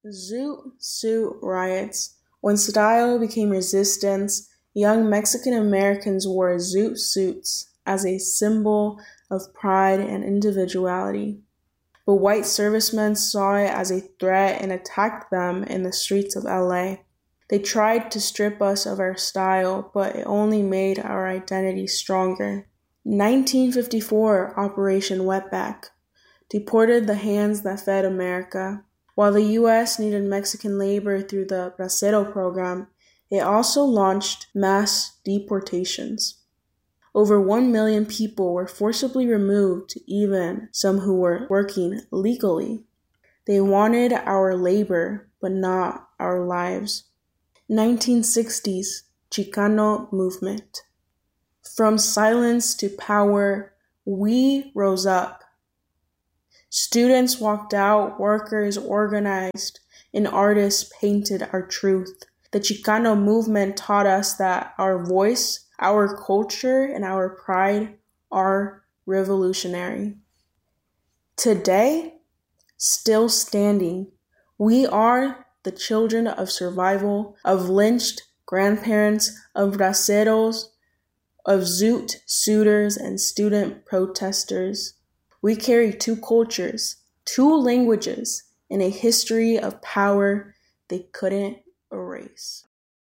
Zoot Suit Riots. When style became resistance, young Mexican Americans wore zoot suits as a symbol of pride and individuality. But white servicemen saw it as a threat and attacked them in the streets of LA. They tried to strip us of our style, but it only made our identity stronger. 1954 Operation Wetback deported the hands that fed America. While the U.S. needed Mexican labor through the Bracero program, it also launched mass deportations. Over 1 million people were forcibly removed, even some who were working legally. They wanted our labor, but not our lives. 1960s Chicano movement. From silence to power, we rose up. Students walked out, workers organized, and artists painted our truth. The Chicano movement taught us that our voice, our culture, and our pride are revolutionary. Today, still standing, we are the children of survival, of lynched grandparents, of braceros, of zoot suitors and student protesters. We carry two cultures, two languages, and a history of power they couldn't erase.